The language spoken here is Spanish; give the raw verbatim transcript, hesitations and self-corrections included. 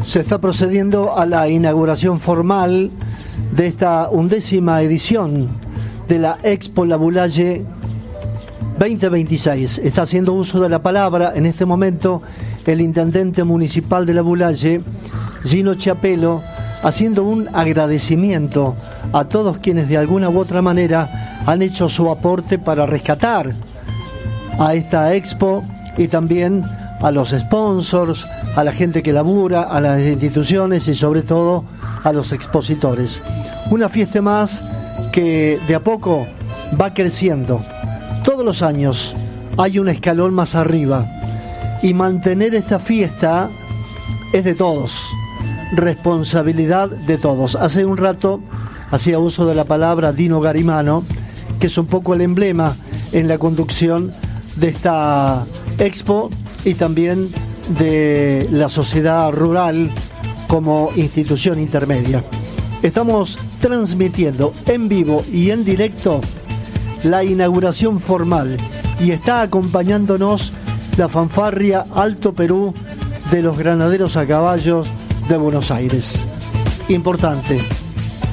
Se está procediendo a la inauguración formal de esta undécima edición de la Expo La Boulaye veinte veintiséis. Está haciendo uso de la palabra en este momento el intendente municipal de La Boulaye, Gino Chiapello, haciendo un agradecimiento a todos quienes de alguna u otra manera han hecho su aporte para rescatar a esta expo, y también a los sponsors, a la gente que labura, a las instituciones y sobre todo a los expositores. Una fiesta más que de a poco va creciendo. Todos los años hay un escalón más arriba, y mantener esta fiesta es de todos, responsabilidad de todos. Hace un rato hacía uso de la palabra Dino Garimano, que es un poco el emblema en la conducción de esta expo y también de la sociedad rural como institución intermedia. Estamos transmitiendo en vivo y en directo la inauguración formal, y está acompañándonos la fanfarria Alto Perú de los Granaderos a Caballos de Buenos Aires. Importante.